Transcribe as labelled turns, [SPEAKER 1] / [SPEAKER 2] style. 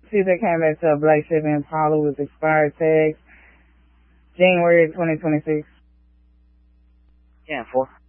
[SPEAKER 1] See, they came back to a black Chevy Impala with expired tags, January 2026.
[SPEAKER 2] Yeah, 4.